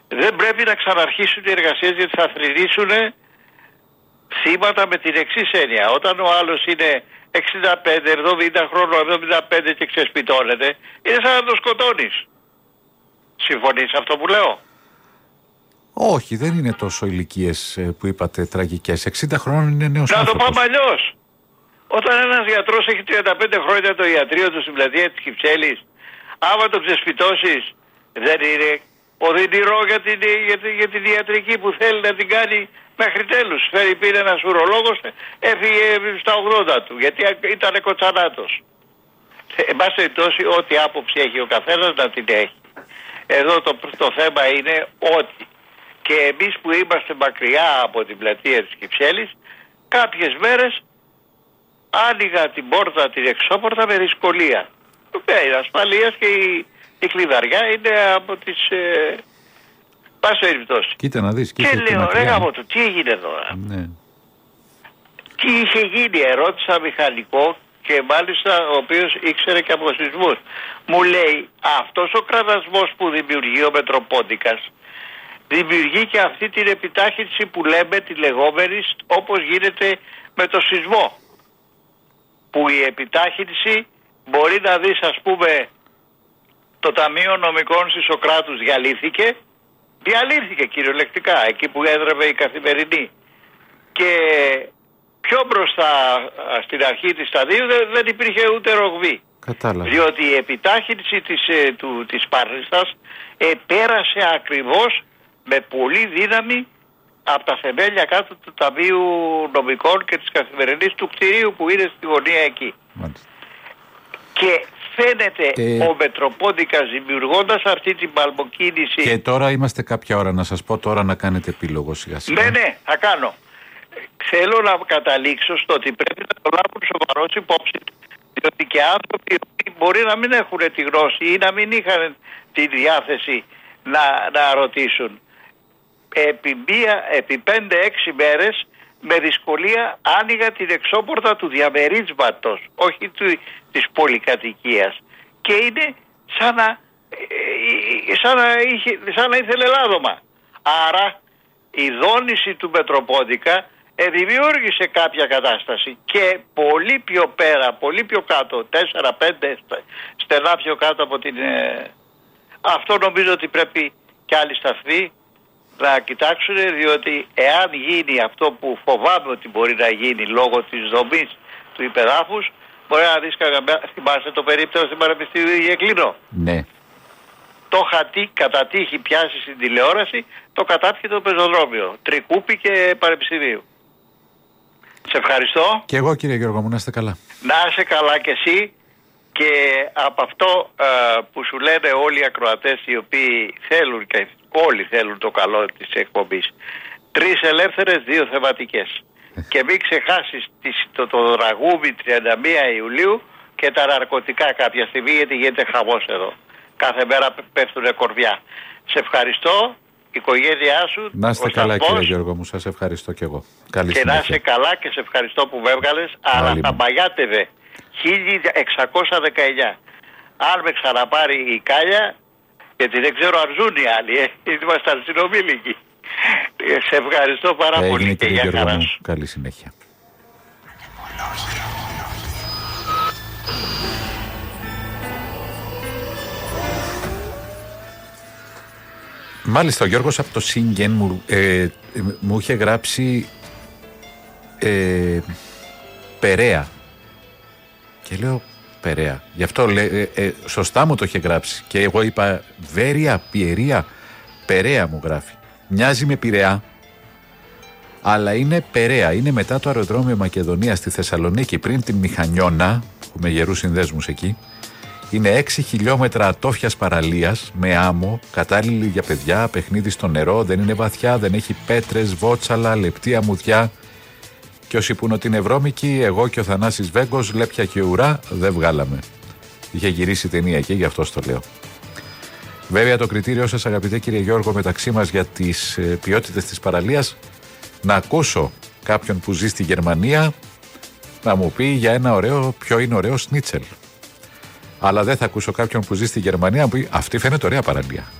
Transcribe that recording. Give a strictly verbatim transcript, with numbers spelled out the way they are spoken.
δεν πρέπει να ξαναρχίσουν οι εργασίες, γιατί θα θρηνήσουν θύματα με την εξής έννοια. Όταν ο άλλος είναι εξήντα πέντε εβδομήντα χρόνων, εβδομήντα πέντε και ξεσπιτώνεται, είναι σαν να το σκοτώνεις. Συμφωνείς αυτό που λέω? Όχι, δεν είναι τόσο ηλικίες που είπατε τραγικές. εξήντα χρόνων είναι νέος να άνθρωπος. Να το πάμε αλλιώς. Όταν ένας γιατρός έχει τριάντα πέντε χρόνια το ιατρείο του στην πλατεία της Κυψέλης, άμα το ξεσπιτώσεις, δεν είναι οδυνηρό για την, για, την, για την ιατρική που θέλει να την κάνει μέχρι τέλους. Φέρει πήρε ένας ουρολόγος, έφυγε στα ογδόντα του, γιατί ήταν κοτσανάτος. Εν πάση περιπτώσει, ό,τι άποψη έχει ο καθένας να την έχει. Εδώ το, το θέμα είναι ότι και εμείς που είμαστε μακριά από την πλατεία της Κυψέλης, κάποιες μέρες άνοιγα την πόρτα, την εξώπορτα με δυσκολία. Είναι ασφαλείας και η, η κλειδαριά είναι από τις ε, πάση περιπτώσει. Κοίτα να δεις. Κοίτα, και λέω, ρε γάμο του, τι έγινε τώρα? Ναι. Τι είχε γίνει? Ερώτησα μηχανικό και μάλιστα ο οποίος ήξερε και από σεισμούς. Μου λέει, αυτός ο κραδασμός που δημιουργεί ο Μετροπόντικας δημιουργεί και αυτή την επιτάχυνση που λέμε, τη λεγόμενη, όπως γίνεται με το σεισμό. Που η επιτάχυνση μπορεί να δεις, ας πούμε, το Ταμείο Νομικών στη Σοκράτους διαλύθηκε, διαλύθηκε κυριολεκτικά εκεί που έδρευε η Καθημερινή. Και πιο μπροστά στην αρχή της σταδίου δεν, δεν υπήρχε ούτε ρογμή. Κατάλαβα. Διότι η επιτάχυνση της, ε, του, της Πάρνηθας επέρασε ακριβώς με πολύ δύναμη από τα θεμέλια κάτω του Ταμείου Νομικών και της Καθημερινής του κτηρίου που είναι στη γωνία εκεί. Μάλιστα. Και φαίνεται ε... ο Μετροπόντικας δημιουργώντας αυτή την παλμοκίνηση. Και τώρα είμαστε κάποια ώρα, να σας πω τώρα να κάνετε επίλογο σιγά σιγά. Ναι, ναι, θα κάνω. Θέλω να καταλήξω στο ότι πρέπει να το λάβουν σοβαρός υπόψη, διότι και άνθρωποι μπορεί να μην έχουν τη γνώση ή να μην είχαν τη διάθεση να, να ρωτήσουν. Επί, μία, επί πέντε έξι μέρες με δυσκολία άνοιγα την εξώπορτα του διαμερίσματος, όχι του, της πολυκατοικίας. Και είναι σαν να, σαν να, είχε, σαν να ήθελε λάδωμα. Άρα η δόνηση του Μετροπόντικα δημιούργησε κάποια κατάσταση και πολύ πιο πέρα, πολύ πιο κάτω, τέσσερα πέντε στενά πιο κάτω από την... Ε, αυτό νομίζω ότι πρέπει κι άλλοι σταθμοί να κοιτάξουν, διότι εάν γίνει αυτό που φοβάμαι ότι μπορεί να γίνει λόγω της δομής του υπεδάφους, μπορεί να δεις κανένα... Θυμάσαι το περίπτωση στην Πανεπιστήμιο Γεκλίνο? Ναι. Το είχα κατά τύχη πιάσει στην τηλεόραση, το κατάπιε το πεζοδρόμιο. Τρικούπι και Πανεπιστημίου. Σε ευχαριστώ. Και εγώ κύριε Γιώργο μου, να είστε καλά. Να είσαι καλά κι εσύ. Και από αυτό ε, που σου λένε όλοι οι ακροατές, οι οποίοι θέλουν και όλοι θέλουν το καλό της εκπομπής. Τρεις ελεύθερες, δύο θεματικές. Και μην ξεχάσεις το, το τραγούδι τριάντα μία Ιουλίου και τα ναρκωτικά κάποια στιγμή, γιατί γίνεται χαμός εδώ. Κάθε μέρα πέφτουνε κορδιά. Σε ευχαριστώ, η οικογένειά σου. Να είστε καλά κύριε Γιώργο μου, σας ευχαριστώ και εγώ. Καλή και συνέχεια. Να είσαι καλά και σε ευχαριστώ που με έβγαλες. Αλλά τα μαγιάτευε χίλια εξακόσια δεκαεννιά. Αν με ξαναπάρει η Κάλια, γιατί δεν ξέρω αν ζουν οι άλλοι, ε, ήμασταν συνομήλικοι. Σε ευχαριστώ πάρα Έγινε, πολύ και για χαρά σου. Καλή συνέχεια. Μάλιστα ο Γιώργος από το Σίγγεν μου, ε, μου είχε γράψει ε, Περαία και λέω Περαία, γι' αυτό λέ, ε, ε, σωστά μου το είχε γράψει και εγώ είπα Βέρεια, Πιερία, Περαία μου γράφει, μοιάζει με Πειραιά αλλά είναι Περαία, είναι μετά το αεροδρόμιο Μακεδονία στη Θεσσαλονίκη πριν την Μηχανιώνα που με γερούς συνδέσμους εκεί. Είναι έξι χιλιόμετρα ατόφιας παραλίας με άμμο, κατάλληλη για παιδιά, παιχνίδι στο νερό, δεν είναι βαθιά, δεν έχει πέτρες, βότσαλα, λεπτή αμμουδιά. Και όσοι πουν ότι είναι βρώμικοι, εγώ και ο Θανάσης Βέγκος, λέπια και ουρά, δεν βγάλαμε. Είχε γυρίσει ταινία εκεί, γι' αυτό το λέω. Βέβαια το κριτήριό σας αγαπητέ κύριε Γιώργο μεταξύ μας για τις ε, ποιότητες της παραλίας, να ακούσω κάποιον που ζει στη Γερμανία να μου πει για ένα ωραίο, ποιο είναι ωραίο σνίτσελ. Αλλά δεν θα ακούσω κάποιον που ζει στη Γερμανία που πει αυτή φαίνεται ωραία παραλία.